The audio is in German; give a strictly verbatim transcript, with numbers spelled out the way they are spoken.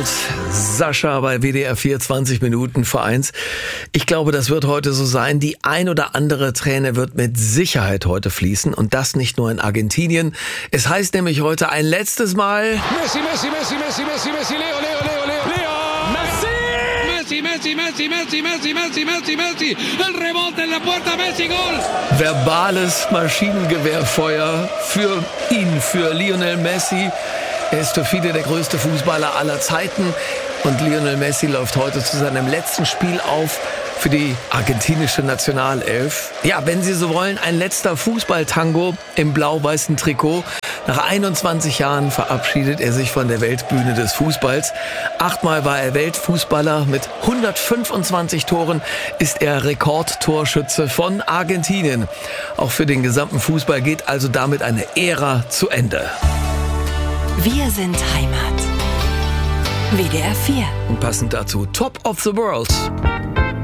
World. Sascha bei W D R vier, zwanzig Minuten vor eins. Ich glaube, das wird heute so sein. Die ein oder andere Träne wird mit Sicherheit heute fließen. Und das nicht nur in Argentinien. Es heißt nämlich heute ein letztes Mal... Messi, Messi, Messi, Messi, Messi, Messi, Leo, Leo, Leo, Leo, Leo. Messi! Messi, Messi, Messi, Messi, Messi, Messi, Messi, Messi. El rebote en la puerta, Messi, Goal. Verbales Maschinengewehrfeuer für ihn, für Lionel Messi. Er ist für viele der größte Fußballer aller Zeiten. Und Lionel Messi läuft heute zu seinem letzten Spiel auf für die argentinische Nationalelf. Ja, wenn Sie so wollen, ein letzter Fußballtango im blau-weißen Trikot. Nach einundzwanzig Jahren verabschiedet er sich von der Weltbühne des Fußballs. Achtmal war er Weltfußballer. Mit hundertfünfundzwanzig Toren ist er Rekordtorschütze von Argentinien. Auch für den gesamten Fußball geht also damit eine Ära zu Ende. Wir sind Heimat. W D R vier. Und passend dazu Top of the World.